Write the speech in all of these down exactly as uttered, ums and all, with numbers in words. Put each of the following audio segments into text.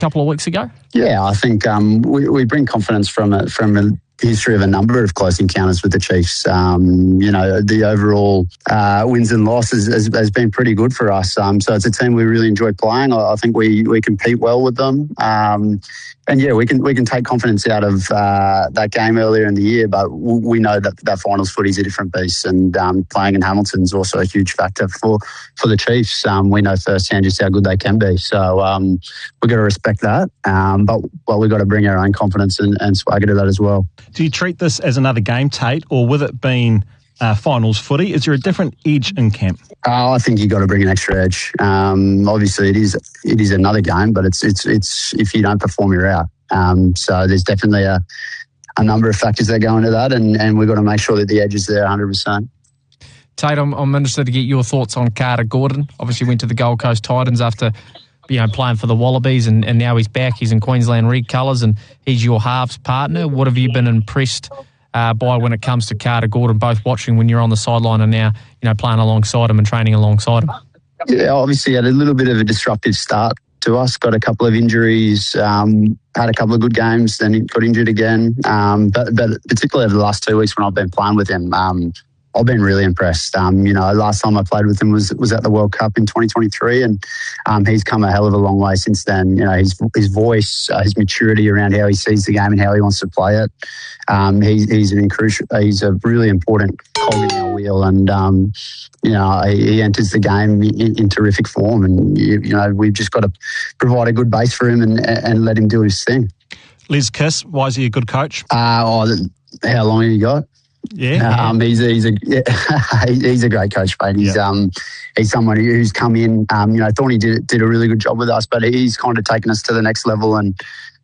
couple of weeks ago? Yeah, I think um, we, we bring confidence from a, from a history of a number of close encounters with the Chiefs. Um, you know, the overall uh, wins and losses has, has been pretty good for us. Um, so it's a team we really enjoy playing. I, I think we we compete well with them. Um, and yeah, we can we can take confidence out of uh, that game earlier in the year, but w- we know that that finals footy is a different beast, and um, playing in Hamilton is also a huge factor for for the Chiefs. Um, we know firsthand just how good they can be. So um, we've got to respect that, um, but well, we've got to bring our own confidence and, and swagger to that as well. Do you treat this as another game, Tate, or with it being uh, finals footy, is there a different edge in camp? Oh, I think you got to bring an extra edge. Um, obviously, it is it is another game, but it's it's it's if you don't perform, you're out. Um, so there's definitely a, a number of factors that go into that, and, and we've got to make sure that the edge is there one hundred percent. Tate, I'm, I'm interested to get your thoughts on Carter Gordon. Obviously went to the Gold Coast Titans after you know playing for the Wallabies, and, and now he's back. He's in Queensland Red colours, and he's your halves partner. What have you been impressed uh, by when it comes to Carter Gordon, both watching when you're on the sideline and now you know playing alongside him and training alongside him? Yeah, obviously had a little bit of a disruptive start to us, got a couple of injuries, um, had a couple of good games, then got injured again. Um, but, but particularly over the last two weeks when I've been playing with him, um, I've been really impressed. Um, you know, last time I played with him was was at the World Cup in twenty twenty-three, and um, he's come a hell of a long way since then. You know, his his voice, uh, his maturity around how he sees the game and how he wants to play it. Um, he, he's an crucial, he's a really important cog in our wheel, and um, you know, he, he enters the game in, in terrific form. And you, you know, we've just got to provide a good base for him and and let him do his thing. Les Kiss, why is he a good coach? Uh, oh, how long have you got? Yeah, um, he's a, he's a yeah, he's a great coach, mate. He's yeah. um he's someone who's come in. Um, you know, thought he did did a really good job with us, but he's kind of taken us to the next level. And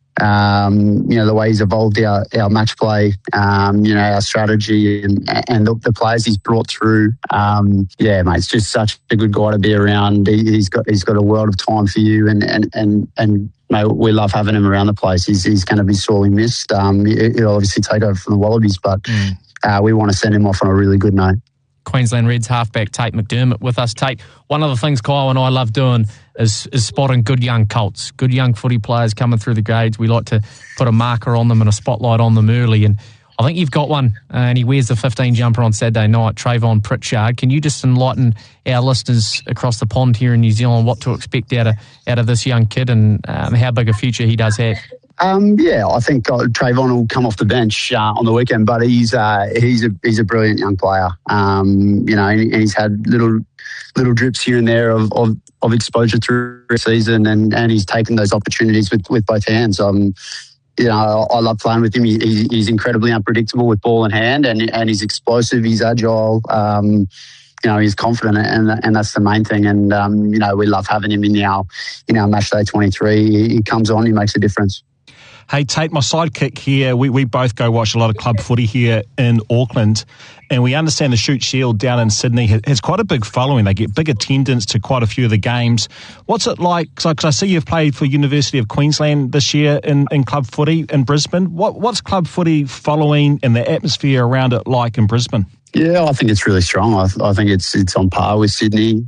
um, you know, the way he's evolved our our match play, um, you know, our strategy and and the, the players he's brought through. Um, yeah, mate, it's just such a good guy to be around. He, he's got he's got a world of time for you, and and and and. Mate, we love having him around the place. He's he's going to be sorely missed. Um, he'll obviously take over from the Wallabies, but mm. uh, we want to send him off on a really good note. Queensland Reds halfback Tate McDermott with us. Tate, one of the things Kyle and I love doing is, is spotting good young Colts, good young footy players coming through the grades. We like to put a marker on them and a spotlight on them early, and I think you've got one, uh, and he wears the fifteen jumper on Saturday night, Trayvon Pritchard. Can you just enlighten our listeners across the pond here in New Zealand what to expect out of out of this young kid, and um, how big a future he does have? Um, yeah, I think uh, Trayvon will come off the bench uh, on the weekend, but he's uh, he's a he's a brilliant young player. Um, you know, and he's had little little drips here and there of of, of exposure through the season, and, and he's taken those opportunities with, with both hands. Um, You know, I love playing with him. He, he's incredibly unpredictable with ball in hand, and and he's explosive. He's agile. Um, you know, he's confident, and and that's the main thing. And um, you know, we love having him in our in our match day twenty-three. He, he comes on, he makes a difference. Hey, Tate, my sidekick here, we, we both go watch a lot of club footy here in Auckland, and we understand the Shute Shield down in Sydney has quite a big following. They get big attendance to quite a few of the games. What's it like? Because I see you've played for University of Queensland this year in, in club footy in Brisbane. What What's club footy following and the atmosphere around it like in Brisbane? Yeah, I think it's really strong. I, I think it's it's on par with Sydney.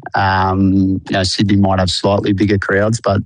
Um, you know, Sydney might have slightly bigger crowds, but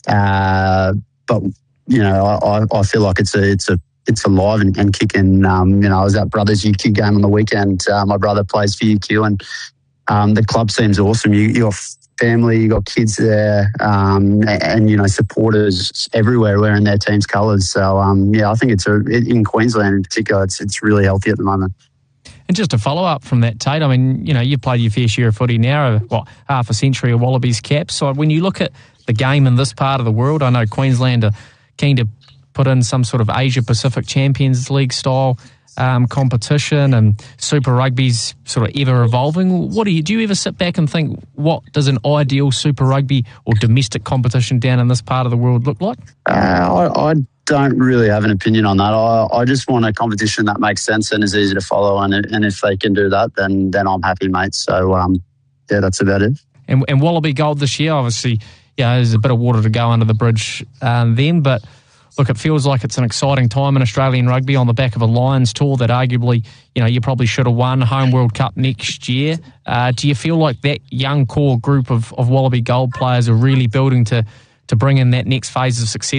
uh, but. You know, I, I feel like it's a it's a it's alive and, and kicking. Um, you know, I was at Brothers U Q game on the weekend. Uh, my brother plays for U Q, and um, the club seems awesome. You you got family, you got kids there, um, and, and you know supporters everywhere wearing their team's colours. So um, yeah, I think it's a in Queensland in particular, it's it's really healthy at the moment. And just to follow up from that, Tate, I mean, you know, you've played your fair share of footy now, what, half a century of Wallabies caps. So when you look at the game in this part of the world, I know Queensland are keen to put in some sort of Asia-Pacific Champions League style um, competition, and Super Rugby's sort of ever evolving. What do you do? You ever sit back and think, what does an ideal Super Rugby or domestic competition down in this part of the world look like? Uh, I, I don't really have an opinion on that. I, I just want a competition that makes sense and is easy to follow, and and if they can do that, then then I'm happy, mate. So um, yeah, that's about it. And, and Wallaby Gold this year, obviously. Yeah, there's a bit of water to go under the bridge um, then, but look, it feels like it's an exciting time in Australian rugby on the back of a Lions tour that arguably, you know, you probably should have won home World Cup next year. Uh, do you feel like that young core group of, of Wallaby Gold players are really building to, to bring in that next phase of success